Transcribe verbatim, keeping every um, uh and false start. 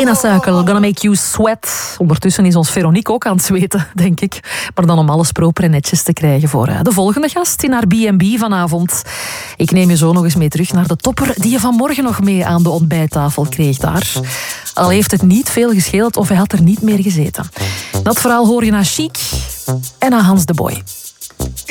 Inna Circle, Gonna Make You Sweat. Ondertussen is ons Veronique ook aan het zweten, denk ik. Maar dan om alles proper en netjes te krijgen voor de volgende gast in haar B en B vanavond. Ik neem je zo nog eens mee terug naar de topper die je vanmorgen nog mee aan de ontbijttafel kreeg daar. Al heeft het niet veel gescheeld of hij had er niet meer gezeten. Dat verhaal hoor je naar Chic en naar Hans de Boy.